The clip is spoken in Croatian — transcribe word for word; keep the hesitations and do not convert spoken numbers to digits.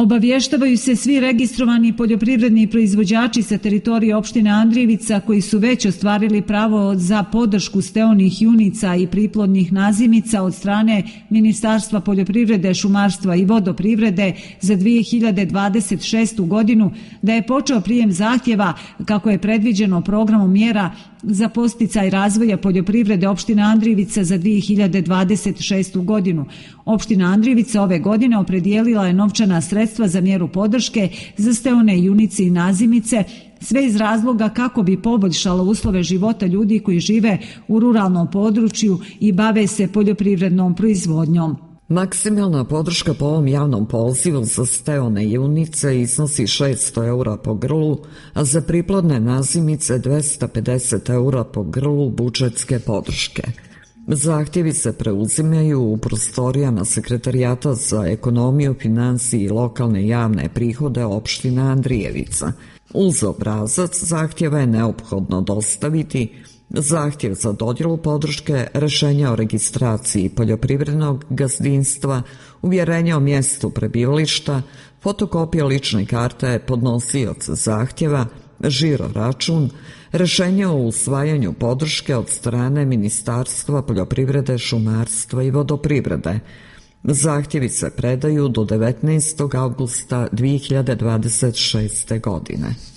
Obavještavaju se svi registrovani poljoprivredni proizvođači sa teritorije opštine Andrijevica koji su već ostvarili pravo za podršku steonih junica i priplodnih nazimica od strane Ministarstva poljoprivrede, šumarstva i vodoprivrede za dvije hiljade dvadeset šestu godinu, da je počeo prijem zahtjeva kako je predviđeno programom mjera za podsticaj razvoja poljoprivrede opštine Andrijevica za dvije hiljade dvadeset šestu godinu. Opština Andrijevica ove godine opredijelila je novčana sredstva za mjeru podrške za steone junice i nazimice, sve iz razloga kako bi poboljšala uslove života ljudi koji žive u ruralnom području i bave se poljoprivrednom proizvodnjom. Maksimalna podrška po ovom javnom pozivu za steone junice iznosi šesto eura po grlu, a za priplodne nazimice dvesta pedeset eura po grlu budžetske podrške. Zahtjevi se preuzimaju u prostorijama Sekretarijata za ekonomiju, finansije i lokalne javne prihode opštine Andrijevica. Uz obrazac zahtjeva je neophodno dostaviti zahtjev za dodjelu podrške, rješenje o registraciji poljoprivrednog gazdinstva, uvjerenje o mjestu prebivališta, fotokopija lične karte podnosioca zahtjeva, žiro račun, rješenje o usvajanju podrške od strane Ministarstva poljoprivrede, šumarstva i vodoprivrede. Zahtjevi se predaju do devetnaestog avgusta dvije hiljade dvadeset šeste godine.